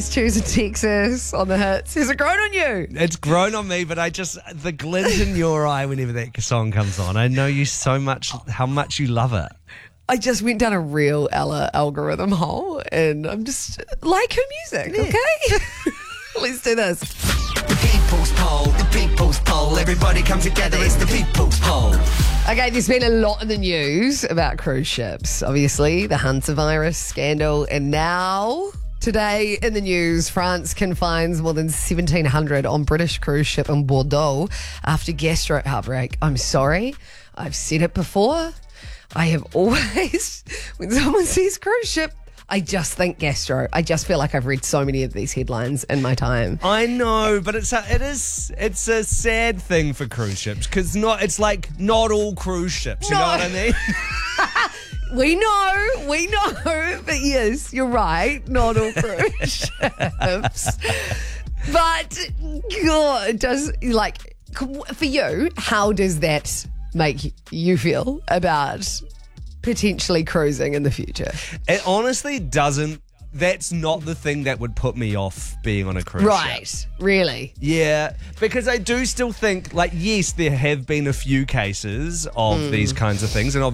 West Choosing Texas on the hits. Has it grown on you? It's grown on me, but the glint in your eye whenever that song comes on. I know you so much, how much you love it. I just went down a real Ella algorithm hole, and I'm just like her music, okay? Let's do this. The people's poll, everybody come together, it's the people's poll. Okay, there's been a lot in the news about cruise ships. Obviously, the hantavirus scandal, and now, today in the news, France confines more than 1,700 on British cruise ship in Bordeaux after gastro outbreak. I'm sorry, I've said it before. I have always, when someone says cruise ship, I just think gastro. I just feel like I've read so many of these headlines in my time. I know, but it's a sad thing for cruise ships because it's like not all cruise ships. You know what I mean? We know, but yes, you're right. Not all cruise ships. But God, for you, how does that make you feel about potentially cruising in the future? It honestly doesn't. That's not the thing that would put me off being on a cruise ship. Right, really? Yeah, because I do still think, yes, there have been a few cases of these kinds of things, and